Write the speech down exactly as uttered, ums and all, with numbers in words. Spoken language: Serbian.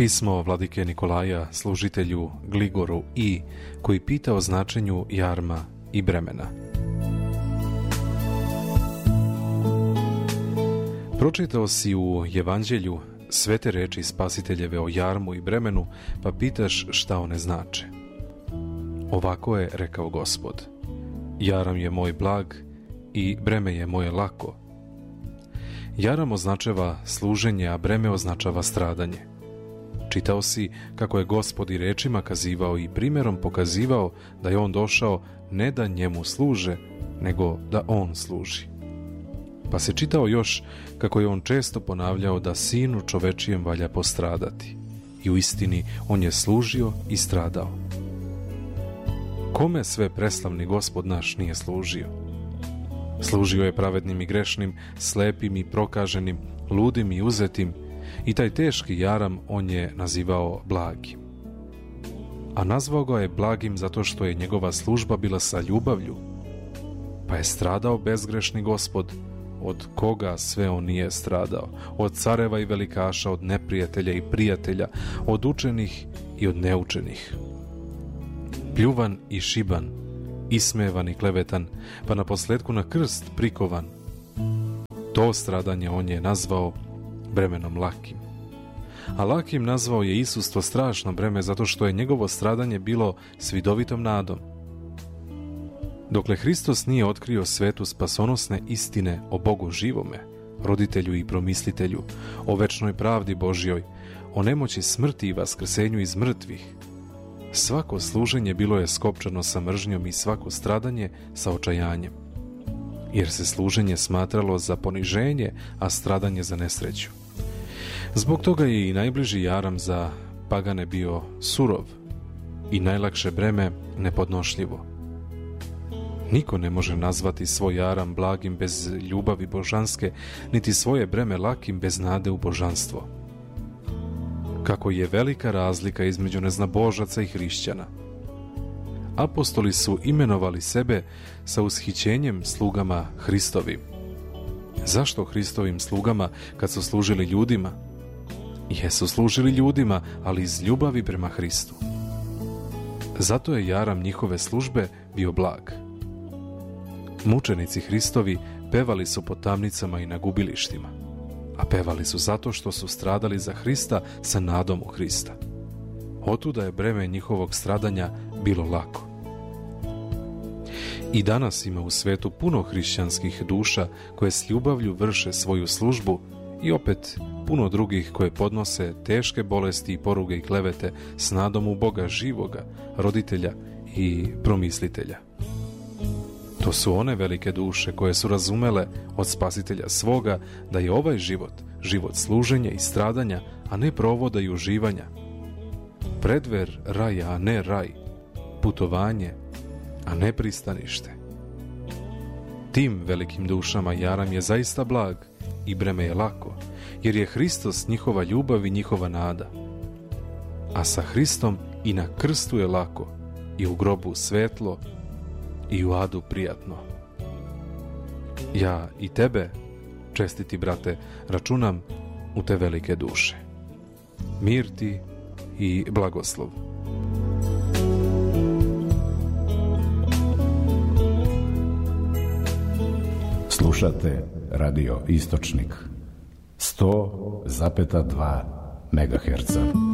Pismo vladike Nikolaja služitelju Gligoru I, koji pita o značenju jarma i bremena. Pročitao si u Evanđelju svete reči Spasiteljeve o jarmu i bremenu, pa pitaš šta one znače. Ovako je rekao Gospod: jaram je moj blag i breme je moje lako. Jaram označava služenje, a breme označava stradanje. Čitao si kako je Gospod i rečima kazivao i primjerom pokazivao da je on došao ne da njemu služe, nego da on služi. Pa se čitao još kako je on često ponavljao da sinu čovečijem valja postradati. I u istini on je služio i stradao. Kome sve preslavni Gospod naš nije služio? Služio je pravednim i grešnim, slepim i prokaženim, ludim i uzetim, i taj teški jaram on je nazivao blagim. A nazvao ga je blagim zato što je njegova služba bila sa ljubavlju. Pa je stradao bezgrešni Gospod, od koga sve on nije stradao, od careva i velikaša, od neprijatelja i prijatelja, od učenih i od neučenih. Pljuvan i šiban, ismevan i klevetan, pa na posledku na krst prikovan. To stradanje on je nazvao bremenom lakim. A lakim nazvao je isustvo strašno breme zato što je njegovo stradanje bilo s vidovitom nadom. Dokle Hristos nije otkrio svetu spasonosne istine o Bogu živome, roditelju i promislitelju, o večnoj pravdi Božjoj, o nemoći smrti i vaskrsenju iz mrtvih, svako služenje bilo je skopčano sa mržnjom i svako stradanje sa očajanjem, jer se služenje smatralo za poniženje, a stradanje za nesreću. Zbog toga je i najbliži jaram za pagane bio surov i najlakše breme nepodnošljivo. Niko ne može nazvati svoj jaram blagim bez ljubavi božanske, niti svoje breme lakim bez nade u božanstvo. Kako je velika razlika između neznabožaca i hrišćana. Apostoli su imenovali sebe sa ushićenjem slugama Hristovim. Zašto Hristovim slugama kad su služili ljudima? Jesu služili ljudima, ali iz ljubavi prema Hristu. Zato je jaram njihove službe bio blag. Mučenici Hristovi pevali su po tamnicama i na gubilištima, a pevali su zato što su stradali za Hrista sa nadom u Hrista. Otuda je breme njihovog stradanja bilo lako. I danas ima u svetu puno hrišćanskih duša koje s ljubavlju vrše svoju službu i opet puno drugih koje podnose teške bolesti i poruge i klevete s nadom u Boga živoga, roditelja i promislitelja. To su one velike duše koje su razumele od Spasitelja svoga da je ovaj život, život služenja i stradanja, a ne provoda i uživanja. Predver raja, a ne raj. Putovanje, a ne pristanište. Tim velikim dušama jaram je zaista blag i breme je lako, jer je Hristos njihova ljubav i njihova nada. A sa Hristom i na krstu je lako, i u grobu svetlo, i u adu prijatno. Ja i tebe, čestiti brate, računam u te velike duše. Mir ti i blagoslov. Slušate Radio Istočnik sto zarez dva megaherca.